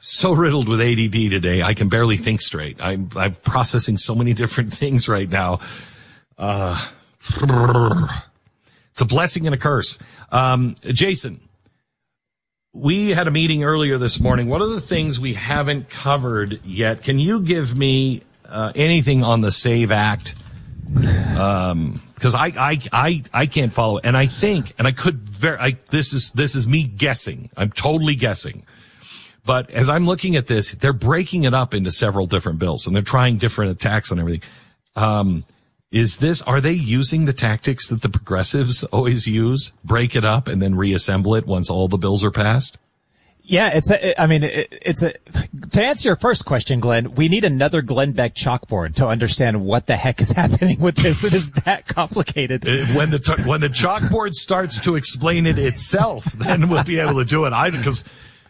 so riddled with ADD today. I can barely think straight. I'm processing so many different things right now. It's a blessing and a curse. Jason, we had a meeting earlier this morning. What are the things we haven't covered yet? Can you give me anything on the SAVE Act? Because I can't follow it, and I think, and I could this is me guessing. I'm totally guessing. But as I'm looking at this, they're breaking it up into several different bills, and they're trying different attacks on everything. Are they using the tactics that the progressives always use? Break it up and then reassemble it once all the bills are passed? Yeah, to answer your first question, Glenn, we need another Glenn Beck chalkboard to understand what the heck is happening with this. It is that complicated. When the chalkboard starts to explain it itself, then we'll be able to do it. Because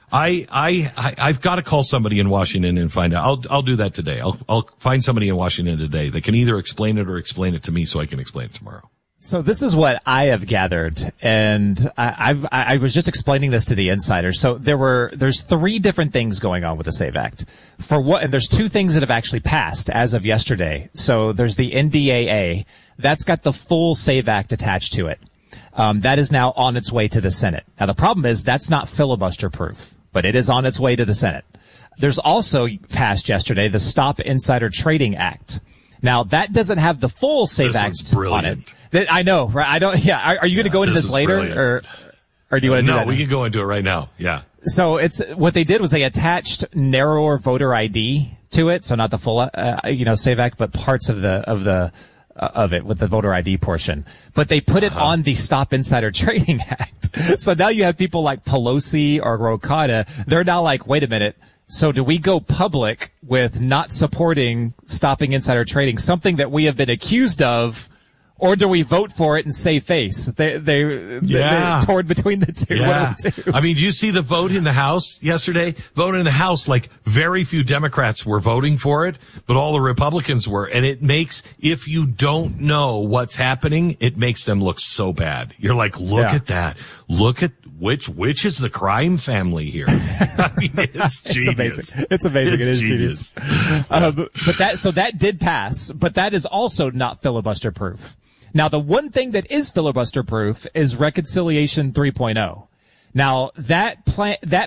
I've got to call somebody in Washington and find out. I'll do that today. I'll find somebody in Washington today that can either explain it or explain it to me so I can explain it tomorrow. So this is what I have gathered, and I was just explaining this to the insider. So there's 3 different things going on with the SAVE Act. And there's 2 things that have actually passed as of yesterday. So there's the NDAA. That's got the full SAVE Act attached to it. That is now on its way to the Senate. Now the problem is that's not filibuster proof, but it is on its way to the Senate. There's also passed yesterday the Stop Insider Trading Act. Now that doesn't have the full SAVE Act on it. I know, right? Are you going to go into this later, or do you want to do that? No, we can go into it right now. Yeah. So what they did was they attached narrower voter ID to it, so not the full, SAVE Act, but parts of it with the voter ID portion. But they put it on the Stop Insider Trading Act. So now you have people like Pelosi or Rokada. They're now like, wait a minute. So do we go public with not supporting stopping insider trading, something that we have been accused of, or do we vote for it and save face? They're torn between the two. Yeah. I mean, do you see the vote in the House yesterday? Vote in the House, like very few Democrats were voting for it, but all the Republicans were. And it makes, if you don't know what's happening, it makes them look so bad. You're like, look at that. Look at which is the crime family here. I mean, it's genius. It's amazing. It is genius. But that did pass, but that is also not filibuster proof. Now, the one thing that is filibuster proof is Reconciliation 3.0. Now, that